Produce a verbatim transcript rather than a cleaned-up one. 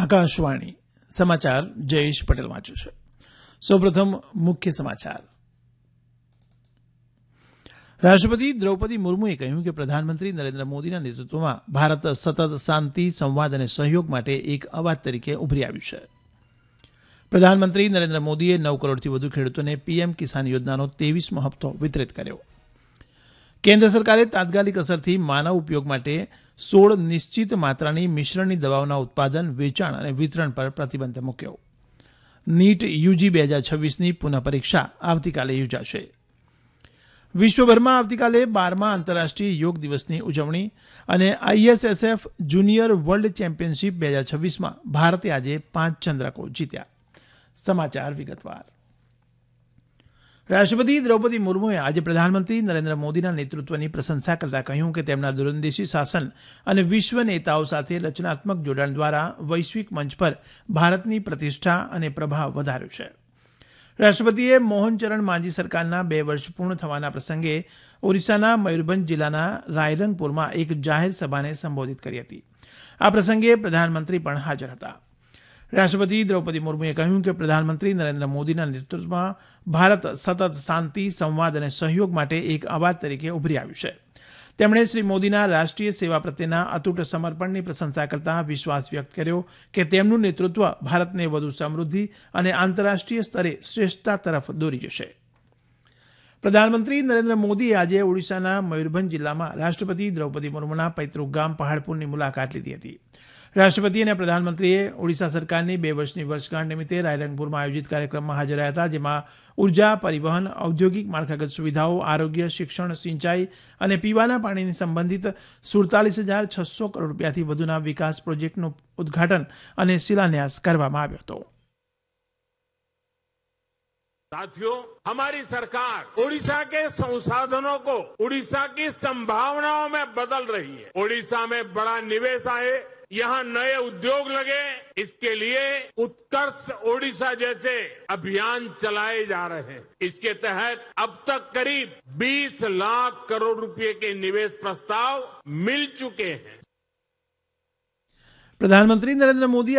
આકાશવાણી સમાચાર જયેશ પટેલ વાંચે છે. સૌપ્રથમ મુખ્ય સમાચાર. રાષ્ટ્રપતિ દ્રૌપદી મુર્મુએ કહ્યું કે પ્રધાનમંત્રી નરેન્દ્ર મોદીના નેતૃત્વમાં ભારત સતત શાંતિ, સંવાદ અને સહયોગ માટે એક અવાજ તરીકે ઉભરી આવ્યું છે. પ્રધાનમંત્રી નરેન્દ્ર મોદીએ નવ કરોડથી વધુ ખેડૂતોને પીએમ કિસાન યોજનાનો ત્રેવીસમો હપ્તો વિતરિત કર્યો. કેન્દ્ર સરકારે તાત્કાલિક અસરથી માનવ ઉપયોગ માટે સોળ નિશ્ચિત માત્રાની મિશ્રણની દવાઓના ઉત્પાદન, વેચાણ અને વિતરણ પર પ્રતિબંધ મૂક્યો. નીટ યુજી બે હજાર છવ્વીસની પુનઃ પરીક્ષા આવતીકાલે યોજાશે. વિશ્વભરમાં આવતીકાલે બારમા આંતરરાષ્ટ્રીય યોગ દિવસની ઉજવણી અને આઈએસએસએફ જુનિયર વર્લ્ડ ચેમ્પિયનશીપ બે હજાર છવ્વીસમાં ભારતે આજે પાંચ ચંદ્રકો જીત્યા. સમાચાર વિગતવાર. રાષ્ટ્રપતિ દ્રૌપદી મુર્મુએ આજે પ્રધાનમંત્રી નરેન્દ્ર મોદીના નેતૃત્વની પ્રશંસા કરતા કહ્યું કે તેમના દૂરંદેશી શાસન અને વિશ્વ નેતાઓ સાથે રચનાત્મક જોડાણ દ્વારા વૈશ્વિક મંચ પર ભારતની પ્રતિષ્ઠા અને પ્રભાવ વધાર્યો છે. રાષ્ટ્રપતિએ મોહનચરણ માંઝી સરકારના બે વર્ષ પૂર્ણ થવાના પ્રસંગે ઓરિસ્સાના મયુરભંજ જિલ્લાના રાયરંગપુરમાં એક જાહેર સભાને સંબોધિત કરી હતી. આ પ્રસંગે પ્રધાનમંત્રી પણ હાજર હતા. રાષ્ટ્રપતિ દ્રૌપદી મુર્મુએ કહ્યું કે પ્રધાનમંત્રી નરેન્દ્ર મોદીના નેતૃત્વમાં ભારત સતત શાંતિ, સંવાદ અને સહયોગ માટે એક અવાજ તરીકે ઉભરી આવ્યું છે. તેમણે શ્રી મોદીના રાષ્ટ્રીય સેવા પ્રત્યેના અતૂટ સમર્પણની પ્રશંસા કરતા વિશ્વાસ વ્યક્ત કર્યો કે તેમનું નેતૃત્વ ભારતને વધુ સમૃદ્ધિ અને આંતરરાષ્ટ્રીય સ્તરે શ્રેષ્ઠતા તરફ દોરી જશે. પ્રધાનમંત્રી નરેન્દ્ર મોદીએ આજે ઓડિશાના મયુરભંજ જિલ્લામાં રાષ્ટ્રપતિ દ્રૌપદી મુર્મુના પૈતૃક ગામ પહાડપુરની મુલાકાત લીધી હતી. રાષ્ટ્રપતિ અને પ્રધાનમંત્રીએ ઓડિશા સરકારની બે વર્ષની વર્ષગાંઠ નિમિત્તે રાયરંગપુરમાં આયોજિત કાર્યક્રમમાં હાજર રહ્યા હતા, જેમાં ઉર્જા, પરિવહન, ઔદ્યોગિક માળખાગત સુવિધાઓ, આરોગ્ય, શિક્ષણ, સિંચાઈ અને પીવાના પાણીની સંબંધિત સુડતાલીસ હજાર છસો કરોડ રૂપિયાથી વધુના વિકાસ પ્રોજેક્ટનું ઉદઘાટન અને શિલાન્યાસ કરવામાં આવ્યો હતો. साथियों, हमारी सरकार ओडिशा के संसाधनों को ओडिशा की संभावनाओं में बदल रही है. ओडिशा में बड़ा निवेश आए, यहाँ नए उद्योग लगे, इसके लिए उत्कर्ष ओडिशा जैसे अभियान चलाए जा रहे हैं. इसके तहत अब तक करीब बीस लाख करोड़ रुपए के निवेश प्रस्ताव मिल चुके हैं. प्रधानमंत्री नरेंद्र मोदी